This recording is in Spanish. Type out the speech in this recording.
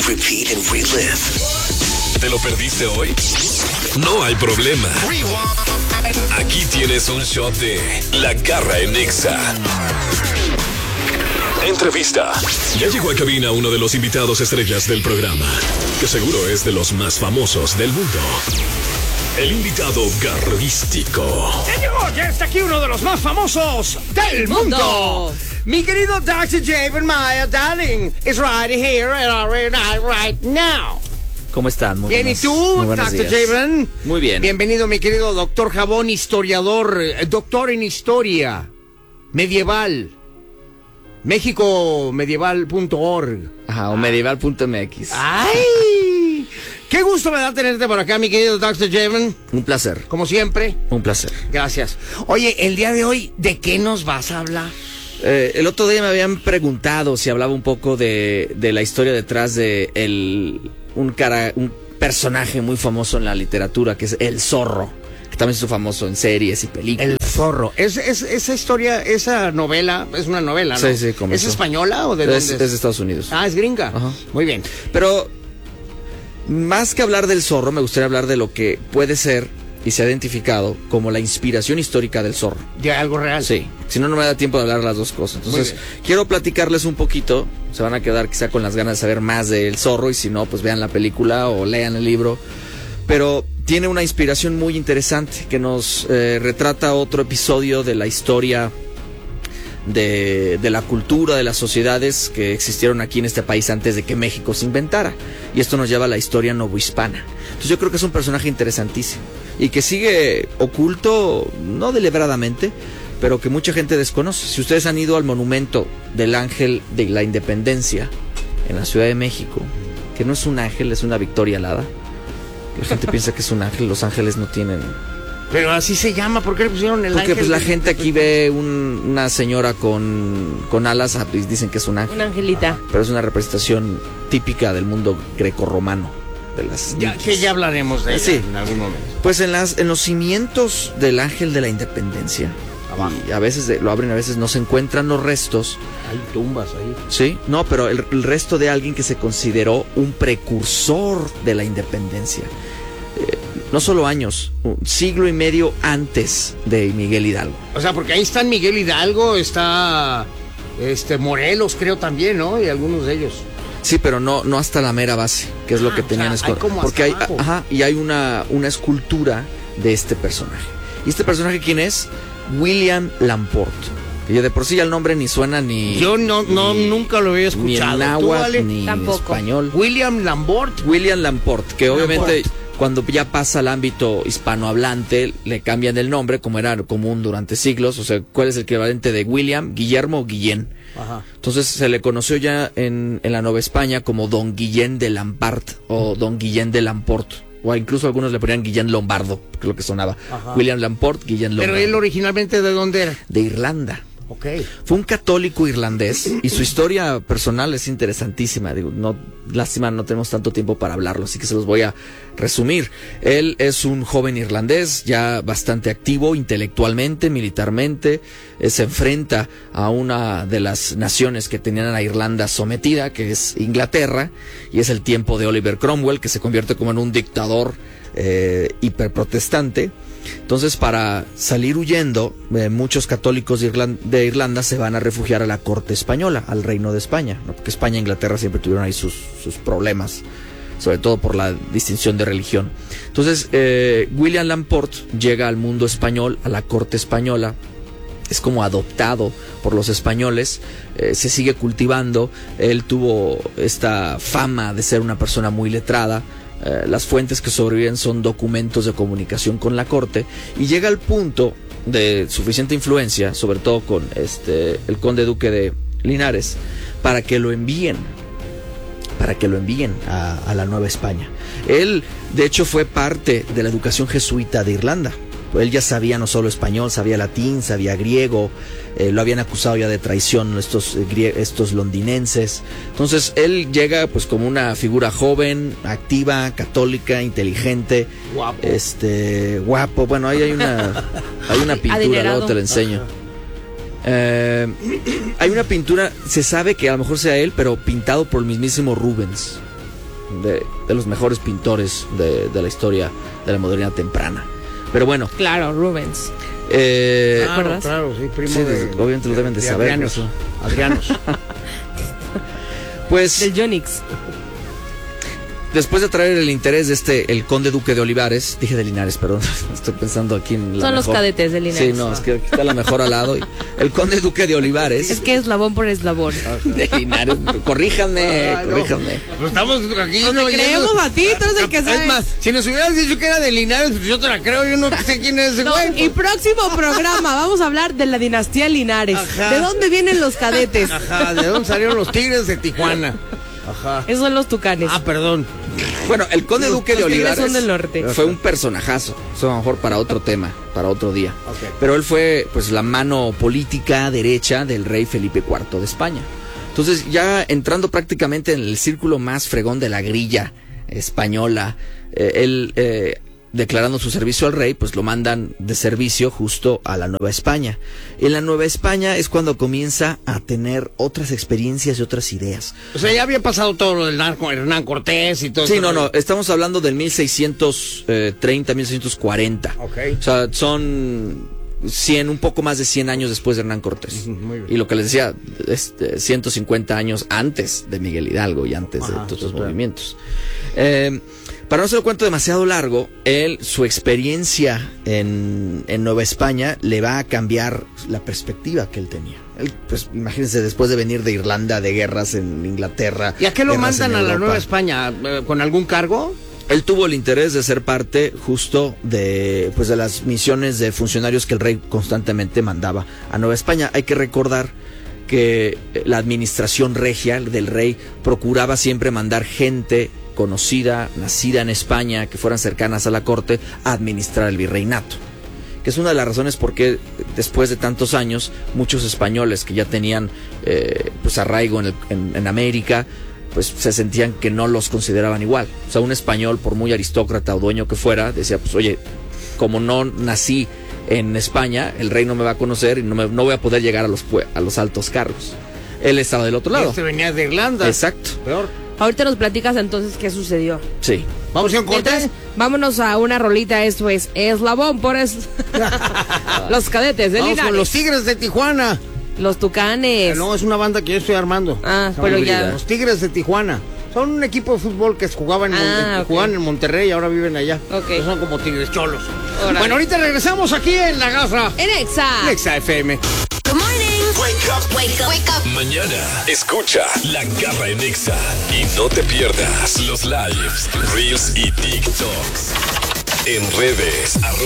repeat and relive. ¿Te lo perdiste hoy? No hay problema. Aquí tienes un shot de La Garra en Nexa. Entrevista. Ya llegó a cabina uno de los invitados estrellas del programa, que seguro es de los más famosos del mundo. El invitado garrístico. ¡Ya llegó! ¡Ya está aquí uno de los más famosos del mundo! Mi querido Dr. Javen Maya, darling, is right here and right now. ¿Cómo están? Muy Bien, buenos, ¿y tú, muy buenos Dr. días. Javen? Muy bien. Bienvenido, mi querido doctor Jabón, historiador, doctor en historia medieval. Méxicomedieval.org. Ajá, o medieval.mx. ¡Ay! Qué gusto me da tenerte por acá, mi querido Dr. Javen. Un placer. Como siempre. Un placer. Gracias. Oye, el día de hoy, ¿de qué nos vas a hablar? El otro día me habían preguntado si hablaba un poco de la historia detrás de un personaje muy famoso en la literatura, que es el Zorro, que también es famoso en series y películas. El Zorro. Esa historia, esa novela, es una novela, ¿no? Sí, comenzó. ¿Es española o de dónde es de Estados Unidos. Ah, es gringa. Ajá. Muy bien. Pero más que hablar del Zorro, me gustaría hablar de lo que puede ser y se ha identificado como la inspiración histórica del Zorro. ¿De algo real? Sí, si no, no me da tiempo de hablar las dos cosas. Entonces, quiero platicarles un poquito. Se van a quedar quizá con las ganas de saber más del Zorro, y si no, pues vean la película o lean el libro. Pero tiene una inspiración muy interesante que nos retrata otro episodio de la historia de la cultura, de las sociedades que existieron aquí en este país antes de que México se inventara. Y esto nos lleva a la historia novohispana. Entonces yo creo que es un personaje interesantísimo y que sigue oculto, no deliberadamente, pero que mucha gente desconoce. Si ustedes han ido al monumento del Ángel de la Independencia en la Ciudad de México, que no es un ángel, es una victoria alada. La gente piensa que es un ángel, los ángeles no tienen... Pero así se llama, ¿por qué le pusieron el Porque ángel? pues la gente aquí ve una señora con alas y dicen que es un ángel. Una angelita. Ajá, pero es una representación típica del mundo grecorromano. De las Que ya hablaremos de ella Sí. en algún momento. Pues en los cimientos del Ángel de la Independencia, Abajo. y a veces lo abren, a veces no se encuentran los restos. Hay tumbas ahí. Sí, no, pero el resto de alguien que se consideró un precursor de la independencia. No solo años, un siglo y medio antes de Miguel Hidalgo. O sea, porque ahí están Miguel Hidalgo, está Morelos, creo también, ¿no? Y algunos de ellos. Sí, pero no hasta la mera base, que es lo que tenían hay como porque hay, hasta abajo. ajá, y hay una escultura de este personaje. ¿Y este personaje quién es? William Lamport. Y de por sí ya el nombre ni suena ni... Yo nunca lo había ni escuchado. en ¿Tú, náhuatl, Ale? ni en Tampoco. español. William Lambert. William Lamport, que obviamente Lamport. cuando ya pasa al ámbito hispanohablante le cambian el nombre, como era común durante siglos. O sea, ¿cuál es el equivalente de William? Guillermo o Guillén. Ajá. Entonces se le conoció ya en la Nueva España como Don Guillén de Lampart o Don Guillén de Lamport. O incluso algunos le ponían Guillén Lombardo, que es lo que sonaba. Ajá. William Lamport, Guillén Lombardo. Pero él originalmente, ¿de dónde era? De Irlanda. Ok. Fue un católico irlandés y su historia personal es interesantísima. Digo, lástima, no tenemos tanto tiempo para hablarlo, así que se los voy a resumir. Él es un joven irlandés ya bastante activo intelectualmente, militarmente. Se enfrenta a una de las naciones que tenían a Irlanda sometida, que es Inglaterra, y es el tiempo de Oliver Cromwell, que se convierte como en un dictador hiperprotestante. Entonces, para salir huyendo, muchos católicos de Irlanda se van a refugiar a la corte española, al reino de España, ¿no? Porque España e Inglaterra siempre tuvieron ahí sus problemas, sobre todo por la distinción de religión. Entonces, William Lamport llega al mundo español, a la corte española, es como adoptado por los españoles, se sigue cultivando. Él tuvo esta fama de ser una persona muy letrada. Las fuentes que sobreviven son documentos de comunicación con la corte, y llega al punto de suficiente influencia, sobre todo con el conde duque de Linares, para que lo envíen a la Nueva España. Él, de hecho, fue parte de la educación jesuita de Irlanda. Él ya sabía no solo español, sabía latín, sabía griego. Lo habían acusado ya de traición estos londinenses. Entonces él llega pues como una figura joven, activa, católica, inteligente, Guapo. Guapo. Bueno, ahí hay una pintura, Adinerado. luego te la enseño. Hay una pintura, se sabe que a lo mejor sea él, pero pintado por el mismísimo Rubens. de los mejores pintores de la historia de la modernidad temprana. Pero bueno. Claro, Rubens. Claro, sí, primo sí, obviamente lo deben de saber. Adrianos. Pues del Yonix. Después de atraer el interés de el conde duque de Olivares, dije de Linares, perdón, estoy pensando aquí en la Son mejor. Los cadetes de Linares. Sí, no, es que está la mejor al lado. El conde duque de Olivares. Es que eslabón por eslabón. De Linares, corríjanme. Pues estamos aquí. No te creemos a ti, tú eres el que sabe. Es más, si nos hubieras dicho que era de Linares, pues yo te la creo, yo no sé quién es ese güey. Y próximo programa vamos a hablar de la dinastía Linares. Ajá. ¿De dónde vienen los cadetes? Ajá, ¿de dónde salieron los Tigres de Tijuana? Ajá. Esos son los tucanes. Ah, perdón. Bueno, el conde duque de Los tigres Olivares son del norte. fue un personajazo. Eso a lo mejor para otro tema, para otro día. Okay. Pero él fue pues la mano política derecha del rey Felipe IV de España. Entonces, ya entrando prácticamente en el círculo más fregón de la grilla española, él declarando su servicio al rey, pues lo mandan de servicio justo a la Nueva España. En la Nueva España es cuando comienza a tener otras experiencias y otras ideas. O sea, ya había pasado todo lo del narco, Hernán Cortés y todo eso. Sí, no, estamos hablando del 1630, 1640. Ok. O sea, son 100, un poco más de 100 años después de Hernán Cortés. Muy bien. Y lo que les decía, 150 años antes de Miguel Hidalgo y antes de todos los movimientos. Para no se lo cuento demasiado largo, su experiencia en Nueva España le va a cambiar la perspectiva que él tenía. Él, pues, imagínense, después de venir de Irlanda, de guerras en Inglaterra. ¿Y a qué lo guerras mandan en a la Europa. Nueva España? ¿Con algún cargo? Él tuvo el interés de ser parte justo de las misiones de funcionarios que el rey constantemente mandaba a Nueva España. Hay que recordar que la administración regia del rey procuraba siempre mandar gente conocida, nacida en España, que fueran cercanas a la corte, a administrar el virreinato. Que es una de las razones por qué después de tantos años, muchos españoles que ya tenían arraigo en América, pues se sentían que no los consideraban igual. O sea, un español, por muy aristócrata o dueño que fuera, decía, pues oye, como no nací en España, el rey no me va a conocer y no voy a poder llegar a los altos cargos. Él estaba del otro lado. Este venía de Irlanda. Exacto. Peor. Ahorita nos platicas entonces qué sucedió. Sí. Vamos a un corte. Entonces, vámonos a una rolita, esto es Eslabón por los cadetes de Vamos Linares. con los Tigres de Tijuana. Los tucanes. No, es una banda que yo estoy armando. Ah, Se pero llama ya. Los Tigres de Tijuana. Son un equipo de fútbol que jugaban en Monterrey y ahora viven allá. Ok. Son como Tigres cholos. Órale. Bueno, ahorita regresamos aquí en La Garra. En Exa. Exa FM. Good morning. Wake up. Wake up. Wake up. Mañana escucha La Garra en Exa y no te pierdas los lives, reels y TikToks en redes